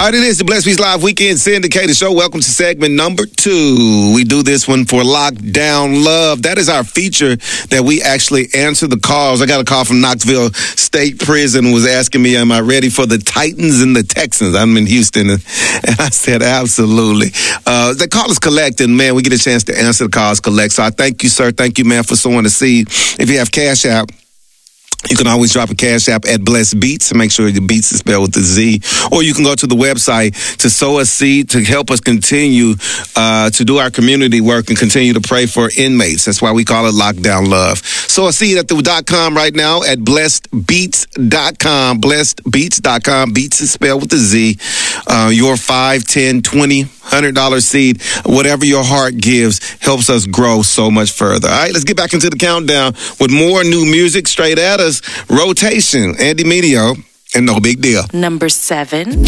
All right, it is the Blessed Beats Live Weekend Syndicated Show. Welcome to segment number 2. We do this one for Lockdown Love. That is our feature that we actually answer the calls. I got a call from Knoxville State Prison, was asking me, am I ready for the Titans and the Texans? I'm in Houston, and I said, absolutely. The call is collecting, man. We get a chance to answer the calls collect. So I thank you, sir. Thank you, man, for sowing a seed. If you have Cash App, you can always drop a Cash App at Blessed Beats and make sure the Beats is spelled with the Z. Or you can go to the website to sow a seed to help us continue to do our community work and continue to pray for inmates. That's why we call it Lockdown Love. Sow a seed at the .com right now at blessedbeats.com. Blessedbeats.com. Beats is spelled with the Z. Your $5, $10, $20, $100 seed, whatever your heart gives, helps us grow so much further. All right, let's get back into the countdown with more new music straight at us. Rotation, Andy Medio, and No Big Deal. Number 7.